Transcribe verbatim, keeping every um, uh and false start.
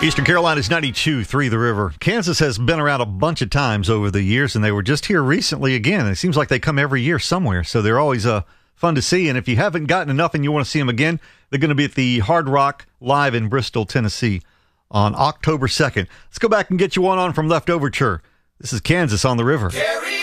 Eastern Carolina's ninety-two point three The River. Kansas has been around a bunch of times over the years, and they were just here recently again. It seems like they come every year somewhere, so they're always uh, fun to see. And if you haven't gotten enough and you want to see them again, they're going to be at the Hard Rock Live in Bristol, Tennessee on October second. Let's go back and get you one on from Leftover Tour. This is Kansas on the River.